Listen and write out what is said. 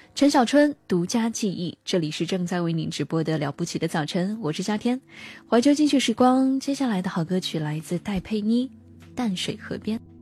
陈小春独家记忆，这里是正在为您直播的了不起的早晨，我是夏天。怀旧金曲时光，接下来的好歌曲来自戴佩妮《淡水河边》。